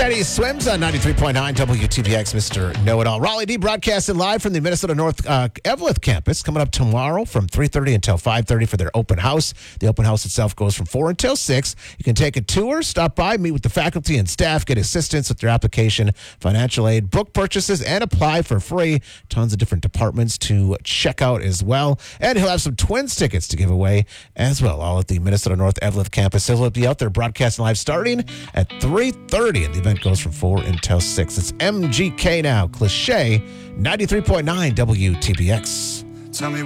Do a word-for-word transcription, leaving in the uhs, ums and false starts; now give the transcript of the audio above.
Chinese Swims on ninety-three point nine W T B X, Mister Know-It-All. Raleigh D broadcasting live from the Minnesota North uh, Eveleth campus, coming up tomorrow from three thirty until five thirty for their open house. The open house itself goes from four until six. You can take a tour, stop by, meet with the faculty and staff, get assistance with your application, financial aid, book purchases, and apply for free. Tons of different departments to check out as well. And he'll have some Twins tickets to give away as well, all at the Minnesota North Eveleth campus. So he'll be out there broadcasting live starting at three thirty, and the event goes from four until six. It's M G K now. Cliche, ninety-three point nine W T B X. Tell me